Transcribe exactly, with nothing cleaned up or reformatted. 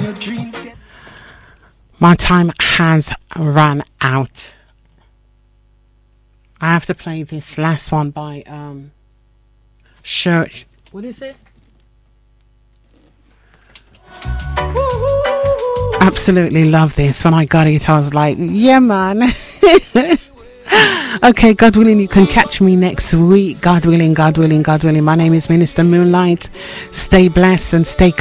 My time has run out. I have to play this last one by um Church. What is it? Absolutely love this. When I got it, I was like, yeah, man. Okay, God willing, you can catch me next week. God willing, God willing, God willing. My name is Minister Moonlight. Stay blessed and stay